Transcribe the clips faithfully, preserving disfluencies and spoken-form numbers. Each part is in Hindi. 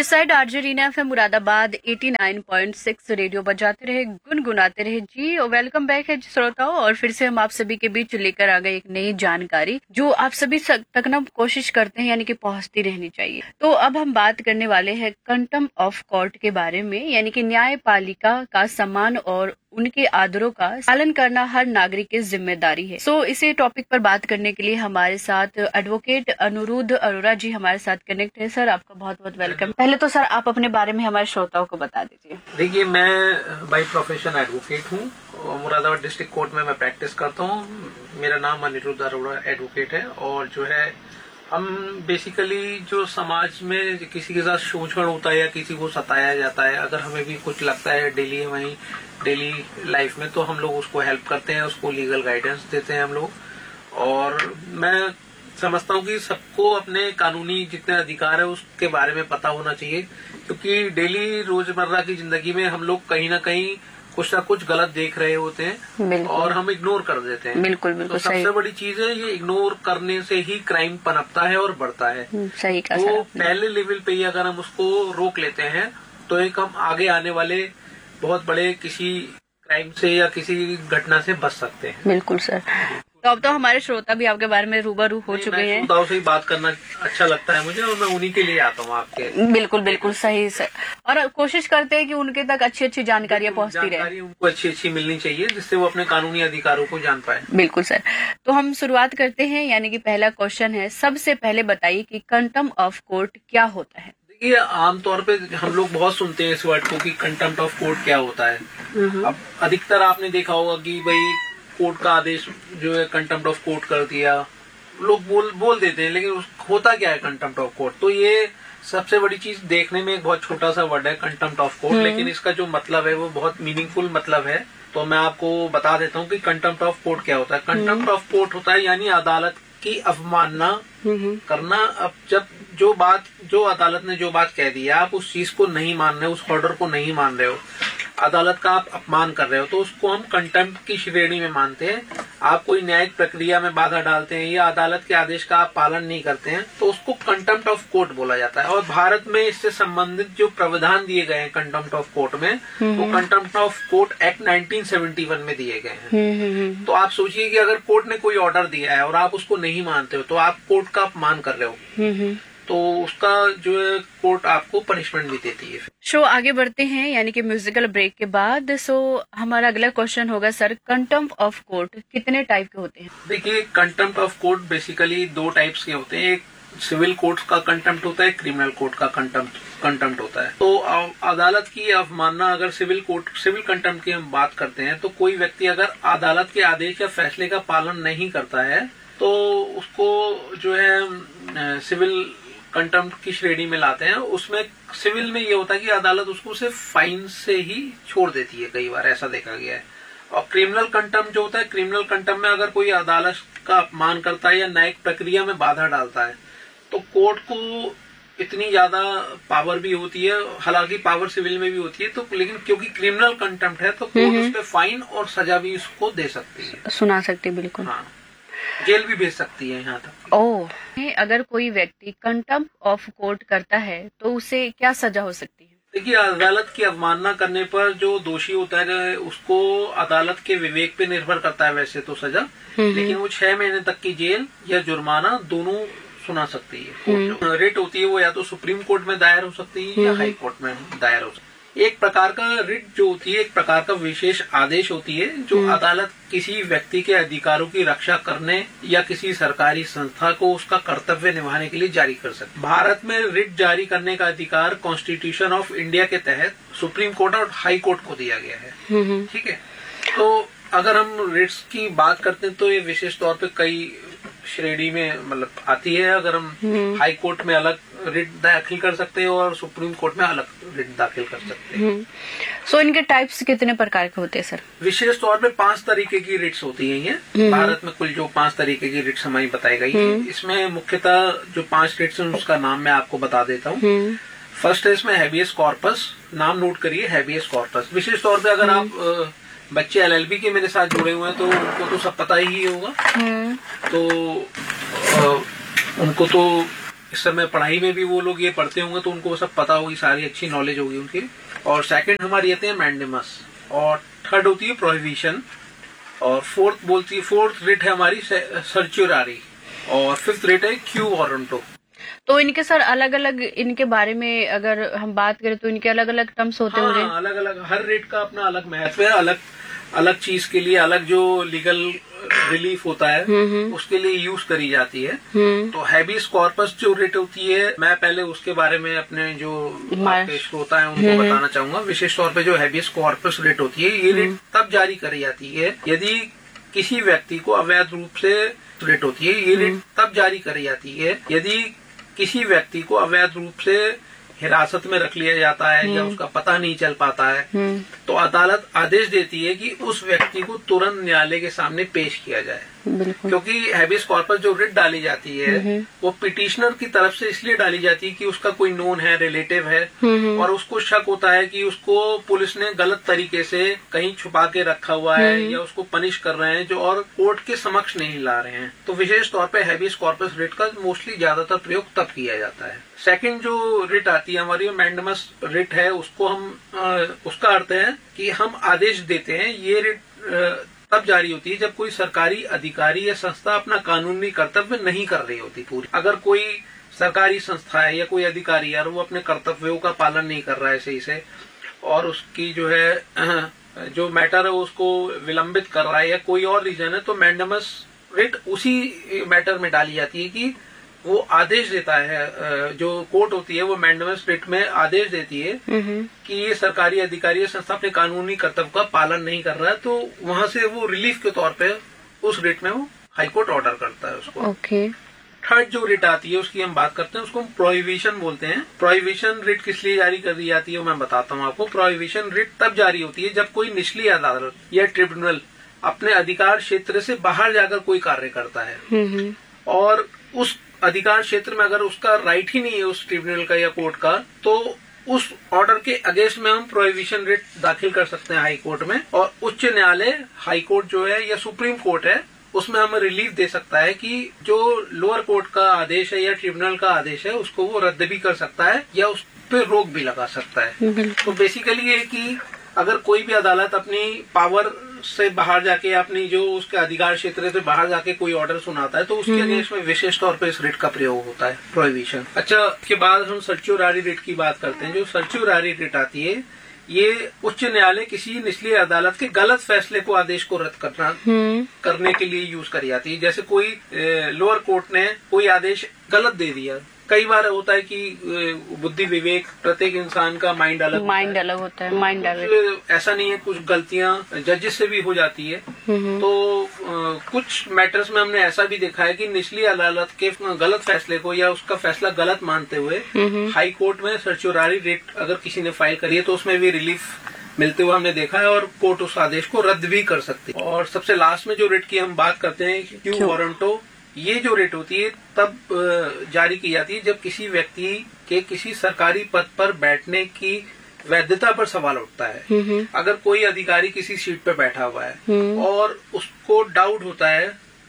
इस side RJ Reena FM Moradabad नवासी पॉइंट छह रेडियो बजाते रहे, गुनगुनाते रहे जी। और वेलकम बैक है श्रोताओं, और फिर से हम आप सभी के बीच लेकर आ गए एक नई जानकारी जो आप सभी तक ना कोशिश करते हैं यानी कि पहुंचती रहनी चाहिए। तो अब हम बात करने वाले हैं कंटेम्प्ट ऑफ कोर्ट के बारे में, यानी कि न्यायपालिका का सम्मान और उनके आदरों का पालन करना हर नागरिक की जिम्मेदारी है। सो so, इसी टॉपिक पर बात करने के लिए हमारे साथ एडवोकेट अनुरुद्ध अरोरा जी हमारे साथ कनेक्ट है। सर, आपका बहुत बहुत वेलकम। पहले तो सर आप अपने बारे में हमारे श्रोताओं को बता दीजिए। देखिए, मैं बाई प्रोफेशन एडवोकेट हूँ, मुरादाबाद डिस्ट्रिक्ट कोर्ट में मैं प्रैक्टिस करता हूँ। मेरा नाम अनुरुद्ध अरोरा एडवोकेट है, और जो है हम बेसिकली जो समाज में किसी के साथ शोषण होता है या किसी को सताया जाता है, अगर हमें भी कुछ लगता है डेली वहीं डेली लाइफ में, तो हम लोग उसको हेल्प करते हैं, उसको लीगल गाइडेंस देते हैं हम लोग। और मैं समझता हूँ कि सबको अपने कानूनी जितने अधिकार है उसके बारे में पता होना चाहिए, क्योंकि डेली रोजमर्रा की जिंदगी में हम लोग कहीं ना कहीं कुछ ना कुछ गलत देख रहे होते हैं और हम इग्नोर कर देते हैं। बिल्कुल बिल्कुल तो सबसे बड़ी चीज है, ये इग्नोर करने से ही क्राइम पनपता है और बढ़ता है। सही कहा। तो पहले लेवल पे ही अगर हम उसको रोक लेते हैं तो एक हम आगे आने वाले बहुत बड़े किसी क्राइम से या किसी घटना से बच सकते हैं। बिल्कुल सर। तो अब तो हमारे श्रोता भी आपके बारे में रूबरू हो चुके हैं। श्रोताओं से ही बात करना अच्छा लगता है मुझे, और मैं उन्हीं के लिए आता हूँ आपके। बिल्कुल बिल्कुल सही सर। और कोशिश करते हैं कि उनके तक अच्छी अच्छी जानकारियाँ पहुँचती रहे। जानकारी उनको अच्छी अच्छी मिलनी चाहिए, जिससे वो अपने कानूनी अधिकारों को जान पाए। बिल्कुल सर। तो हम शुरुआत करते हैं, यानी कि पहला क्वेश्चन है, सबसे पहले बताइए कि कंटेम्प्ट ऑफ कोर्ट क्या होता है। ये आमतौर पे हम लोग बहुत सुनते हैं इस वर्ड को कि कंटेम्प्ट ऑफ कोर्ट क्या होता है। अब अधिकतर आपने देखा होगा कि भाई कोर्ट का आदेश जो है कंटेम्प्ट ऑफ कोर्ट कर दिया, लोग बोल बोल देते हैं, लेकिन होता क्या है कंटेम्प्ट ऑफ कोर्ट। तो ये सबसे बड़ी चीज, देखने में एक बहुत छोटा सा वर्ड है कंटेम्प्ट ऑफ कोर्ट, लेकिन इसका जो मतलब है वो बहुत मीनिंगफुल मतलब है। तो मैं आपको बता देता हूँ कि कंटेम्प्ट ऑफ कोर्ट क्या होता है। कंटेम्प्ट ऑफ कोर्ट होता है यानी अदालत की अवमानना करना। अब जब जो बात जो अदालत ने जो बात कह दी है, आप उस चीज को नहीं मान रहे, उस ऑर्डर को नहीं मान रहे हो, अदालत का आप अपमान कर रहे हो, तो उसको हम कंटेम्प्ट की श्रेणी में मानते हैं। आप कोई न्यायिक प्रक्रिया में बाधा डालते हैं या अदालत के आदेश का आप पालन नहीं करते हैं, तो उसको कंटेम्प्ट ऑफ कोर्ट बोला जाता है। और भारत में इससे संबंधित जो प्रावधान दिए गए हैं कंटेम्प्ट ऑफ कोर्ट में, वो contempt of court act nineteen seventy one में दिए गए हैं। तो आप सोचिए कि अगर कोर्ट ने कोई ऑर्डर दिया है और आप उसको नहीं मानते हो, तो आप कोर्ट का अपमान कर रहे हो, तो उसका जो है कोर्ट आपको पनिशमेंट भी देती है। शो आगे बढ़ते हैं, यानी कि म्यूजिकल ब्रेक के बाद। सो हमारा अगला क्वेश्चन होगा सर, कंटेम्प्ट ऑफ कोर्ट कितने टाइप के होते हैं। देखिए, कंटेम्प्ट ऑफ कोर्ट बेसिकली दो टाइप्स के होते हैं। एक सिविल कोर्ट का कंटेम्प्ट होता है, क्रिमिनल कोर्ट का कंटेम्प्ट कंटेम्प्ट होता है। तो अदालत की अवमानना, अगर सिविल कोर्ट सिविल कंटेम्प्ट की हम बात करते हैं, तो कोई व्यक्ति अगर अदालत के आदेश या फैसले का पालन नहीं करता है, तो उसको जो है सिविल कंटेम्प्ट की श्रेणी में लाते हैं। उसमें सिविल में ये होता है कि अदालत उसको सिर्फ फाइन से ही छोड़ देती है, कई बार ऐसा देखा गया है। और क्रिमिनल कंटेम्प्ट जो होता है, क्रिमिनल कंटेम्प्ट में अगर कोई अदालत का अपमान करता है या न्यायिक प्रक्रिया में बाधा डालता है, तो कोर्ट को इतनी ज्यादा पावर भी होती है, हालांकि पावर सिविल में भी होती है, तो लेकिन क्योंकि क्रिमिनल कंटेम्प्ट है तो कोर्ट उस पर फाइन और सजा भी उसको दे सकती है, सुना सकती है। बिल्कुल, हाँ, जेल भी भेज सकती है यहाँ तक। ओह, अगर कोई व्यक्ति कंटेम्प्ट ऑफ कोर्ट करता है तो उसे क्या सजा हो सकती है। देखिए, अदालत की अवमानना करने पर जो दोषी होता है उसको अदालत के विवेक पे निर्भर करता है वैसे तो सजा, लेकिन वो छह महीने तक की जेल या जुर्माना दोनों सुना सकती है। रिट होती है वो या तो सुप्रीम कोर्ट में दायर हो सकती है या हाई कोर्ट में दायर हो सकती है। एक प्रकार का रिट जो होती है, एक प्रकार का विशेष आदेश होती है जो अदालत किसी व्यक्ति के अधिकारों की रक्षा करने या किसी सरकारी संस्था को उसका कर्तव्य निभाने के लिए जारी कर सकती है। भारत में रिट जारी करने का अधिकार कॉन्स्टिट्यूशन ऑफ इंडिया के तहत सुप्रीम कोर्ट और हाई कोर्ट को दिया गया है। ठीक है, तो अगर हम रिट्स की बात करते हैं तो ये विशेष तौर पे कई श्रेणी में मतलब आती है। अगर हम हाई कोर्ट में अलग रिट दाखिल कर सकते हैं और सुप्रीम कोर्ट में अलग रिट दाखिल कर सकते हैं। सो so, इनके टाइप्स कितने प्रकार के होते हैं सर। विशेष तौर पे पांच तरीके की रिट्स होती है ये भारत में। कुल जो पांच तरीके की रिट्स हमारी बताई गई है, इसमें मुख्यतः जो पांच रिट्स हैं उसका नाम मैं आपको बता देता हूँ। फर्स्ट है इसमें हैबियस कॉर्पस, नाम नोट करिए, हैबियस कॉर्पस। विशेष तौर पे अगर आप बच्चे एलएलबी के मेरे साथ जुड़े हुए हैं तो उनको तो सब पता ही होगा। तो आ, उनको तो इस समय पढ़ाई में भी वो लोग ये पढ़ते होंगे तो उनको सब पता होगी, सारी अच्छी नॉलेज होगी उनकी। और सेकंड हमारी आती है मैंडेमस, और थर्ड होती है प्रोहिबिशन, और फोर्थ बोलती है फोर्थ रिट है हमारी सर्च्योरारी, और फिफ्थ रिट है क्यू वारंटो। तो इनके सर अलग अलग इनके बारे में अगर हम बात करें तो इनके अलग अलग टर्म्स होते हाँ, होंगे। अलग अलग हर रेट का अपना अलग महत्व है, अलग अलग चीज के लिए अलग जो लीगल रिलीफ होता है उसके लिए यूज करी जाती है। तो हैबियस कॉर्पस जो रेट होती है, मैं पहले उसके बारे में अपने जो आपके श्रोता है उनको बताना चाहूंगा। विशेष तौर पे जो हैबियस कॉर्पस रेट होती है, ये रेट तब जारी करी जाती है यदि किसी व्यक्ति को अवैध रूप से रेट होती है ये रेट तब जारी करी जाती है यदि किसी व्यक्ति को अवैध रूप से हिरासत में रख लिया जाता है या उसका पता नहीं चल पाता है, तो अदालत आदेश देती है कि उस व्यक्ति को तुरंत न्यायालय के सामने पेश किया जाए। क्योंकि हैबियस कॉर्पस जो रिट डाली जाती है वो पिटिशनर की तरफ से इसलिए डाली जाती है कि उसका कोई नोन है, रिलेटिव है, और उसको शक होता है कि उसको पुलिस ने गलत तरीके से कहीं छुपा के रखा हुआ है या उसको पनिश कर रहे हैं जो और कोर्ट के समक्ष नहीं ला रहे हैं। तो विशेष तौर पे हैबियस कॉर्पस रिट का मोस्टली ज्यादातर प्रयोग तब किया जाता है। सेकंड जो रिट आती है हमारी मैंडेमस रिट है, उसको हम आ, उसका अर्थ है कि हम आदेश देते हैं। ये रिट तब जारी होती है जब कोई सरकारी अधिकारी या संस्था अपना कानूनी कर्तव्य नहीं कर रही होती पूरी। अगर कोई सरकारी संस्था है या कोई अधिकारी है और वो अपने कर्तव्यों का पालन नहीं कर रहा है सही से, और उसकी जो है जो मैटर है उसको विलंबित कर रहा है या कोई और रीजन है, तो मैंडेमस रिट उसी मैटर में डाली जाती है कि वो आदेश देता है, जो कोर्ट होती है वो मैंडेमस रिट में आदेश देती है कि ये सरकारी अधिकारी या संस्था अपने कानूनी कर्तव्य का पालन नहीं कर रहा है, तो वहां से वो रिलीफ के तौर पे उस रिट में वो हाईकोर्ट ऑर्डर करता है उसको। ओके। थर्ड जो रिट आती है उसकी हम बात करते हैं, उसको हम प्रोहिबिशन बोलते हैं। प्रोहिबिशन रिट किस लिए जारी कर दी जाती है मैं बताता हूँ आपको। प्रोहिबिशन रिट तब जारी होती है जब कोई निचली अदालत या ट्रिब्यूनल अपने अधिकार क्षेत्र से बाहर जाकर कोई कार्य करता है और उस अधिकार क्षेत्र में अगर उसका राइट ही नहीं है उस ट्रिब्यूनल का या कोर्ट का, तो उस ऑर्डर के अगेंस्ट में हम प्रोहिबिशन रिट दाखिल कर सकते हैं हाई कोर्ट में, और उच्च न्यायालय हाई कोर्ट जो है या सुप्रीम कोर्ट है उसमें हमें रिलीफ दे सकता है कि जो लोअर कोर्ट का आदेश है या ट्रिब्यूनल का आदेश है उसको वो रद्द भी कर सकता है या उस पर रोक भी लगा सकता है। तो बेसिकली ये कि अगर कोई भी अदालत अपनी पावर से बाहर जाके अपनी जो उसके अधिकार क्षेत्र से बाहर जाके कोई ऑर्डर सुनाता है तो उसके अगेंस्ट में विशेष तौर पर इस रिट का प्रयोग होता है, प्रोहिबिशन। अच्छा, इसके बाद हम सर्च्योरारी रिट की बात करते हैं। जो सर्च्योरारी रिट आती है ये उच्च न्यायालय किसी निचली अदालत के गलत फैसले को आदेश को रद्द करना करने के लिए यूज करी जाती है। जैसे कोई लोअर कोर्ट ने कोई आदेश गलत दे दिया, कई बार होता है कि बुद्धि विवेक प्रत्येक इंसान का माइंड अलग माइंड अलग होता है, माइंड ऐसा नहीं है, कुछ गलतियां जजेस से भी हो जाती है। तो आ, कुछ मैटर्स में हमने ऐसा भी देखा है कि निचली अदालत के गलत फैसले को या उसका फैसला गलत मानते हुए हाई कोर्ट में सर्च्योरारी रिट अगर किसी ने फाइल करी है तो उसमें भी रिलीफ मिलते हुए हमने देखा है और कोर्ट उस आदेश को रद्द भी कर सकती है। और सबसे लास्ट में जो रिट की हम बात करते हैं क्यू वारंटो, ये जो रेट होती है तब जारी की जाती है जब किसी व्यक्ति के किसी सरकारी पद पर बैठने की वैधता पर सवाल उठता है। अगर कोई अधिकारी किसी सीट पर बैठा हुआ है और उसको डाउट होता है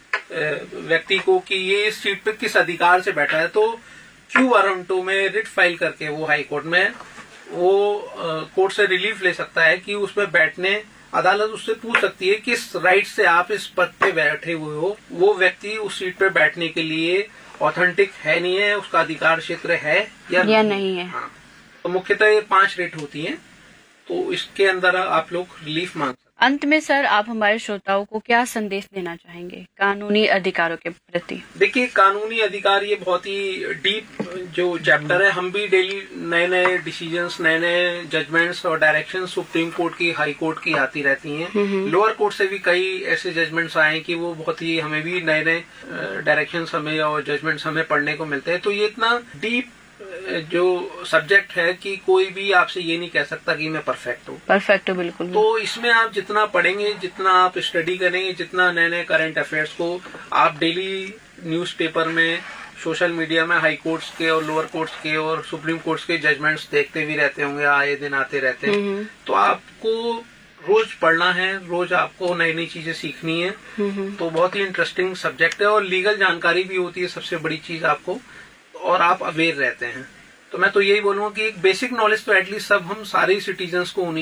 व्यक्ति को कि ये इस सीट पर किस अधिकार से बैठा है, तो क्यू वारंटो में रिट फाइल करके वो हाई कोर्ट में वो कोर्ट से रिलीफ ले सकता है कि उसमें बैठने अदालत उससे पूछ सकती है किस राइट से आप इस पद पे बैठे हुए हो, वो व्यक्ति उस सीट पे बैठने के लिए ऑथेंटिक है नहीं है, उसका अधिकार क्षेत्र है या, या नहीं है। हाँ। तो मुख्यतः ये पांच रेट होती हैं, तो इसके अंदर आप लोग रिलीफ मांग सकते हैं। अंत में सर आप हमारे श्रोताओं को क्या संदेश देना चाहेंगे कानूनी अधिकारों के प्रति? देखिए, कानूनी अधिकार ये बहुत ही डीप जो चैप्टर है। हम भी डेली नए नए डिसीजंस, नए नए जजमेंट्स और डायरेक्शन सुप्रीम कोर्ट की, हाई कोर्ट की आती रहती हैं। लोअर कोर्ट से भी कई ऐसे जजमेंट्स आए कि वो बहुत ही हमें भी नए नए डायरेक्शंस हमें और जजमेंट्स हमें पढ़ने को मिलते हैं। तो ये इतना डीप जो सब्जेक्ट है कि कोई भी आपसे ये नहीं कह सकता कि मैं परफेक्ट हूँ। परफेक्ट हूँ, बिल्कुल। तो इसमें आप जितना पढ़ेंगे, जितना आप स्टडी करेंगे, जितना नए नए करंट अफेयर्स को आप डेली न्यूज़पेपर में, सोशल मीडिया में हाई कोर्ट्स के और लोअर कोर्ट्स के और सुप्रीम कोर्ट्स के जजमेंट्स देखते भी रहते होंगे, आए दिन आते रहते हैं। तो आपको रोज पढ़ना है, रोज आपको नई नई चीजें सीखनी है। तो बहुत ही इंटरेस्टिंग सब्जेक्ट है और लीगल जानकारी भी होती है सबसे बड़ी चीज आपको। और आप अवेयर रहते हैं। तो मैं तो यही बोलूंगा कि एक बेसिक नॉलेज तो एटलीस्ट सब हम सारे सिटीजन्स को होनी